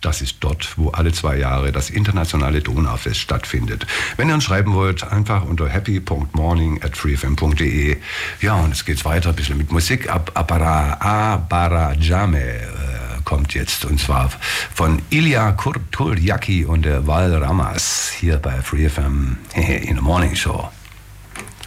Das ist dort, wo alle 2 Jahre das internationale Donaufest stattfindet. Wenn ihr uns schreiben wollt, einfach unter happy.morning@freefm.de. Ja, und es geht weiter, ein bisschen mit Musik. Abarajame kommt jetzt, und zwar von Ilya Kurtulyaki und der Val Ramas hier bei Free FM in the Morning Show.